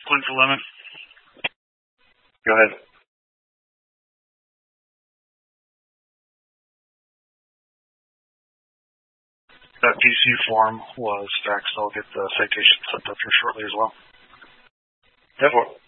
Clint for Lemon. Go ahead. That PC form was faxed. I'll get the citation sent up here shortly as well. Go for it.